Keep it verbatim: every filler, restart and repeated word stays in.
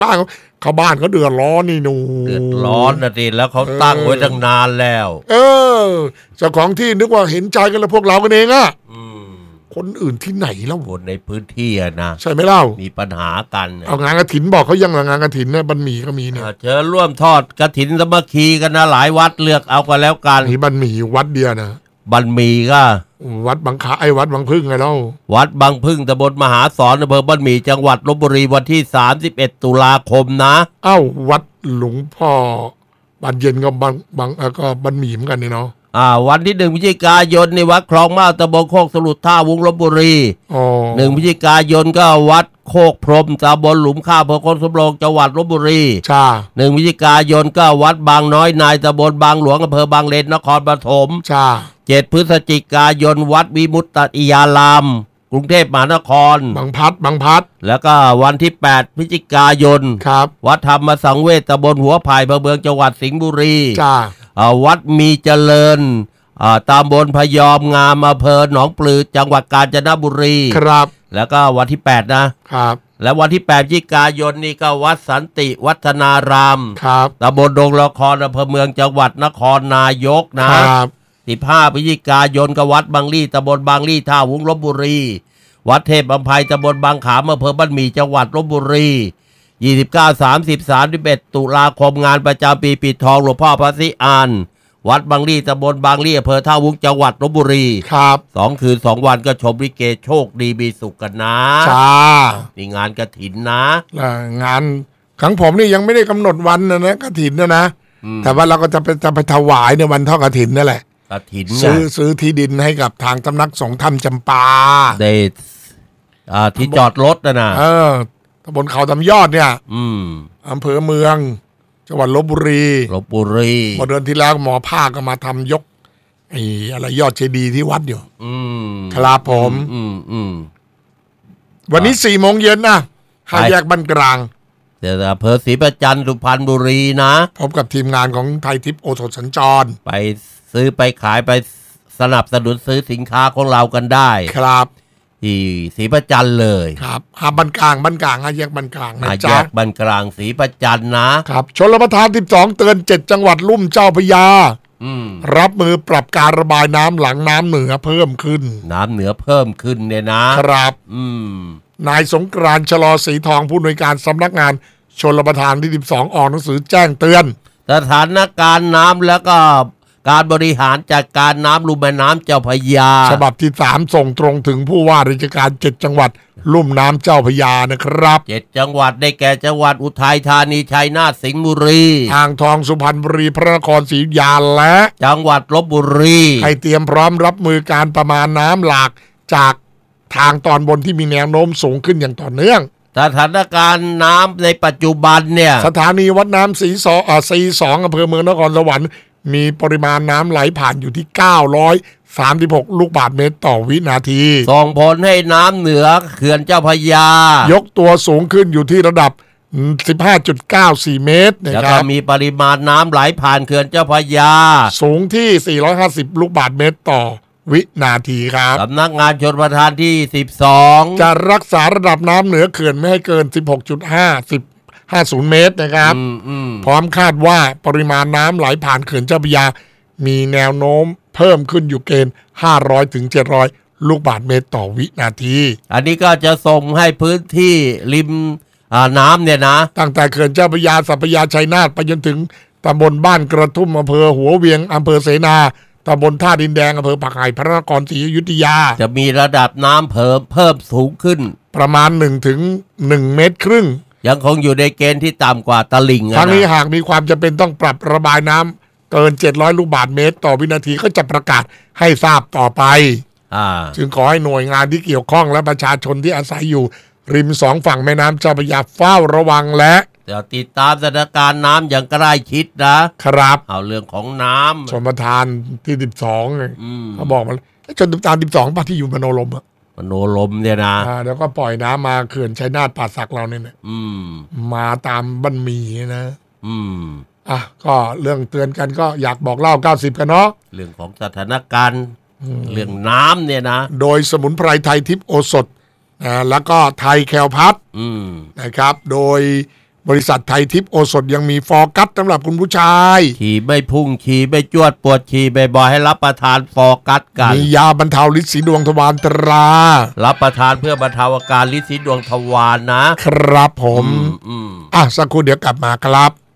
ป้าเขาบ้านเขาเดือดร้อนนี่หนูเดือดร้อนนะดิแล้วเขาตั้งไว้ตั้งนานแล้วเออเจ้าของที่นึกว่าเห็นใจกันแล้วพวกเรากันเองอะคนอื่นที่ไหนแล้วคนในพื้นที่นะใช่ไหมเล่ามีปัญหากันเอางานกฐินบอกเขายังงานกฐินเนี่ยบันหมี่ก็มีเนี่ยเชิญร่วมทอดกฐินสามัคคีกันนะหลายวัดเลือกเอากันแล้วกันมีบันหมี่วัดเดียวนะบันหมี่ก็วัดบางขาไอ้วัดบางพึ่งไงเล่าวัดบางพึ่งตำบลมหาสอนอำเภอบันหมี่จังหวัดลพบุรีวันที่สามสิบเอ็ดตุลาคมนะเอ้าวัดหลวงพ่อบันเย็นก็บางบางก็บันหมี่เหมือนกันนี่เนาะอ่าวันที่หนึ่งพฤศจิกายนในวัดคลองมาตำบลโคกสลุดท่าวงลพบุรีหนึ่งพฤศจิกายนก็วัดโคกพรมตำบลหลุมข้าวอำเภอโคกสำโรงจังหวัดลพบุรีใช่หนึ่งพฤศจิกายนก็วัดบางน้อยนายตำบลบางหลวงอำเภอบางเลนนครปฐมใช่เจ็ดพฤศจิกายนวัดวิมุตติยารามกรุงเทพมหานครบางพัดบางพัดแล้วก็วันที่แปดพฤศจิกายนครับวัดธรรมสังเวชตำบลหัวไผ่อำเภอเมืองจังหวัดสิงห์บุรีจ้าวัดมีเจริญตำบลพยอมงามอำเภอหนองปลือจังหวัดกาญจนบุรีครับแล้วก็วันที่แปดนะครับและวันที่แปดพฤศจิกายนนี่ก็วัดสันติวัฒนารามครับตำบลดงละครอำเภอเมืองจังหวัดนครนายกนะครับสิบห้าพฤศจิกายนก็วัดบางลี่ตำบลบางลี่ท่าวุ้งลพบุรีวัดเทพอภัยตำบลบางขามอำเภอบ้านหมี่จังหวัดลพบุรียี่สิบเก้า สามสิบ สามสิบเอ็ดตุลาคมงานประจำปีปิดทองหลวงพ่อพระศรีอานวัดบางลี่ตำบลบางลี่อำเภอท่าวุ้งจังหวัดลพบุรีครับสองคืนสองวันก็ชมลิเกโชคดีมีสุขกันนะจ้ามีงานกฐินนะงานของผมนี่ยังไม่ได้กำหนดวันนะนะกฐินนะนะแต่ว่าเราก็จะไปจะไปถวายในวันทอดกฐินนั่นแหละกฐินซื้อซื้อที่ดินให้กับทางสำนักสงฆ์ธรรมจำปาได้ที่จอดรถนะนะเออตำบลเขาตำยอดเนี่ยอืมอำเภอเมืองจังหวัดลพบุรีลพบุรีเมื่อเดือนที่แล้วหมอภาคก็มาทำยกไอ้อะไรยอดเจดีย์ที่วัดอยู่อืมครับผมอืมอืมวันนี้สี่โมงเย็นนะห้าแยกบ้านกลางเดี๋ยวอำเภอศรีประจันทร์สุพรรณบุรีนะพบกับทีมงานของไทยทิพย์โอสถสัญจรไปซื้อไปขายไปสนับสนุนซื้อสินค้าของเรากันได้ครับที่ศรีประจันทร์เลยครับหาบ้านกลางบ้านกลางห้าแยกบ้านกลางนะจ๊ะแยกบ้านกลางศรีประจันทร์นะครับชลประทานสิบสองเตือนเจ็ดจังหวัดลุ่มเจ้าพระยารับมือปรับการระบายน้ำหลังน้ำเหนือเพิ่มขึ้นน้ำเหนือเพิ่มขึ้นเนี่ยนะครับอืมนายสงกรานต์ชลอศรีทองผู้อำนวยการสำนักงานชลประทานที่สิบสองออกหนังสือแจ้งเตือนสถานการณ์น้ำแล้วก็การบริหารจัดการน้ำลุ่มแม่น้ำเจ้าพระยาฉบับที่สามส่งตรงถึงผู้ว่าราชการเจ็ดจังหวัดลุ่มน้ำเจ้าพระยานะครับเจ็ดจังหวัดได้แก่จังหวัดอุทัยธานีชัยนาทสิงห์บุรีอ่างทองสุพรรณบุรีพระนครศรีอยุธยาและจังหวัดลพบุรีให้เตรียมพร้อมรับมือการประมาณน้ำหลากจากทางตอนบนที่มีแนวโน้มสูงขึ้นอย่างต่อเนื่องสถานการณ์น้ำในปัจจุบันเนี่ยสถานีวัดน้ำสีสออ่าสีสองอำเภอเมืองนครสวรรค์มีปริมาณน้ำไหลผ่านอยู่ที่เก้าร้อยสามสิบหกลูกบาศก์เมตรต่อวินาทีส่งผลให้น้ำเหนือเขื่อนเจ้าพระยายกตัวสูงขึ้นอยู่ที่ระดับ สิบห้าจุดเก้าสี่ เมตรนะครับแล้วก็มีปริมาณน้ำไหลผ่านเขื่อนเจ้าพระยาสูงที่สี่ร้อยห้าสิบลูกบาศก์เมตรต่อวินาทีครับสำนักงานชลประทานที่สิบสองจะรักษาระดับน้ำเหนือเขื่อนไม่ให้เกิน สิบหกจุดห้า สิบห้าสิบ เมตรนะครับพร้อมคาดว่าปริมาณน้ำไหลผ่านเขื่อนเจ้าพระยามีแนวโน้มเพิ่มขึ้นอยู่เกณฑ์ห้าร้อยถึงเจ็ดร้อยลูกบาศก์เมตรต่อวินาทีอันนี้ก็จะส่งให้พื้นที่ริมน้ำเนี่ยนะตั้งแต่เขื่อนเจ้าพระยาสัพพยาชัยนาทไปจนถึงตำบลบ้านกระทุ่มอำเภอหัวเวียงอำเภอเสนาตำบลท่าดินแดงอำเภอผักไห่พระนครศรีอยุธยาจะมีระดับน้ำเพิ่มเพิ่มสูงขึ้นประมาณหนึ่งถึงหนึ่งเมตรครึ่งยังคงอยู่ในเกณฑ์ที่ต่ำกว่าตลิ่งทั้งนี้หากมีความจำเป็นต้องปรับระบายน้ำเกินเจ็ดร้อยลูกบาศก์เมตรต่อวินาทีก็จะประกาศให้ทราบต่อไปจึงขอให้หน่วยงานที่เกี่ยวข้องและประชาชนที่อาศัยอยู่ริมสองฝั่งแม่น้ำเจ้าพระยาเฝ้าระวังและจะติดตามสถานการณ์น้ำอย่างใกล้ชิดนะครับเอาเรื่องของน้ำชลประทานที่สิบสองเขาบอกมาชลประทานสิบสองป่ะที่อยู่มโนรมอะมโนรมเนี่ยนะแล้วก็ปล่อยน้ำมาเขื่อนชัยนาทป่าสักเราเนี่ยมาตามบั้นหมี่นะอืมอ่ะก็เรื่องเตือนกันก็อยากบอกเล่าเก้าสิบกันเนาะเรื่องของสถานการณ์เรื่องน้ำเนี่ยนะโดยสมุนไพรไทยทิพย์โอสถนะแล้วก็ไทยแคลพัทนะครับโดยบริษัทไทยทิพย์โอสถยังมีฟอร์กัสสำหรับคุณผู้ชายขี่ไม่พุ่งขี่ไม่จวดปวดขี่บ่อยๆให้รับประทานฟอร์กัสกันมียาบรรเทาฤทธิ์สีดวงทวารตรารับประทานเพื่อบรรเทาอาการฤทธิ์สีดวงทวารนะครับผมอ่ะสักครู่เดี๋ยวกลับมาครับ